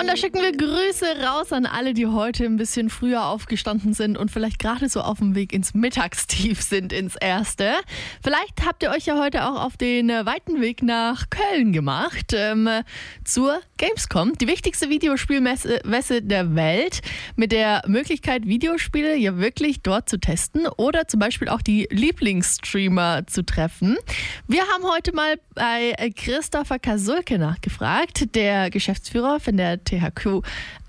da schicken wir Grüße raus an alle, die heute ein bisschen früher aufgestanden sind und vielleicht gerade so auf dem Weg ins Mittagstief sind, ins Erste. Vielleicht habt ihr euch ja heute auch auf den weiten Weg nach Köln gemacht, zur Gamescom, die wichtigste Videospielmesse der Welt, mit der Möglichkeit, Videospiele ja wirklich dort zu testen oder zum Beispiel auch die Lieblingsstreamer zu treffen. Wir haben heute mal bei Christopher Kasulke nachgefragt, der Geschäftsführer von der THQ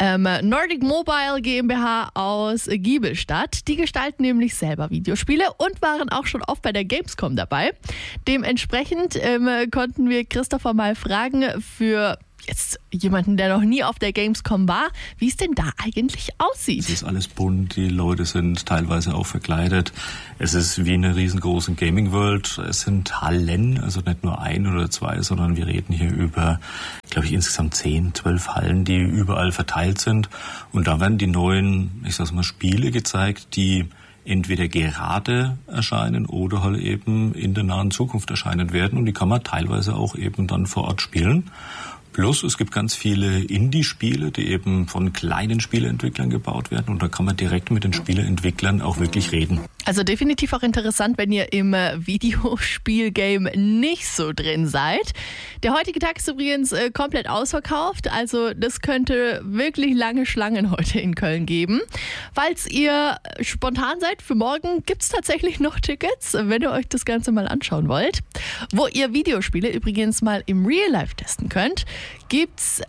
Nordic Mobile GmbH aus Giebelstadt. Die gestalten nämlich selber Videospiele und waren auch schon oft bei der Gamescom dabei. Dementsprechend konnten wir Christopher mal fragen, für jetzt jemanden, der noch nie auf der Gamescom war, wie es denn da eigentlich aussieht. Es ist alles bunt, die Leute sind teilweise auch verkleidet. Es ist wie eine riesengroße Gaming-World. Es sind Hallen, also nicht nur ein oder zwei, sondern wir reden hier über, glaube ich, insgesamt 10, 12 Hallen, die überall verteilt sind. Und da werden die neuen, ich sag's mal, Spiele gezeigt, die entweder gerade erscheinen oder halt eben in der nahen Zukunft erscheinen werden. Und die kann man teilweise auch eben dann vor Ort spielen. Plus, es gibt ganz viele Indie-Spiele, die eben von kleinen Spieleentwicklern gebaut werden. Und da kann man direkt mit den Spieleentwicklern auch wirklich reden. Also definitiv auch interessant, wenn ihr im Videospiel-Game nicht so drin seid. Der heutige Tag ist übrigens komplett ausverkauft. Also das könnte wirklich lange Schlangen heute in Köln geben. Falls ihr spontan seid, für morgen gibt es tatsächlich noch Tickets, wenn ihr euch das Ganze mal anschauen wollt. Wo ihr Videospiele übrigens mal im Real Life testen könnt, gibt's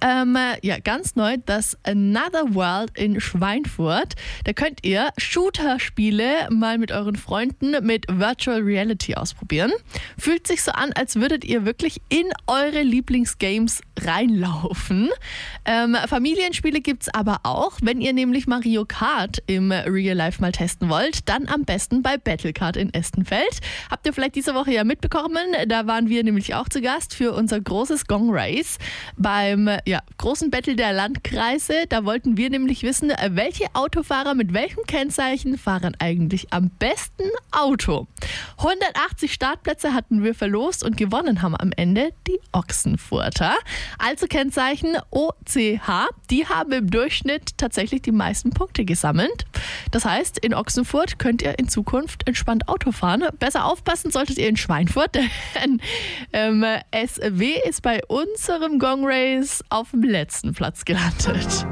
ganz neu das Another World in Schweinfurt. Da könnt ihr Shooter-Spiele mal mit euren Freunden mit Virtual Reality ausprobieren. Fühlt sich so an, als würdet ihr wirklich in eure Lieblingsgames reinlaufen. Familienspiele gibt's aber auch. Wenn ihr nämlich Mario Kart im Real Life mal testen wollt, dann am besten bei Battlecard in Estenfeld. Habt ihr vielleicht diese Woche ja mitbekommen, da waren wir nämlich auch zu Gast für unser großes Gong Race beim großen Battle der Landkreise. Da wollten wir nämlich wissen, welche Autofahrer mit welchem Kennzeichen fahren eigentlich am besten Auto. 180 Startplätze hatten wir verlost und gewonnen haben am Ende die Ochsenfurter. Also Kennzeichen OCH, die haben im Durchschnitt tatsächlich die meisten Punkte gesammelt. Das heißt, in Ochsenfurt könnt ihr in Zukunft entspannt Auto fahren. Besser aufpassen solltet ihr in Schweinfurt, denn SW ist bei unserem Gong Race auf dem letzten Platz gelandet.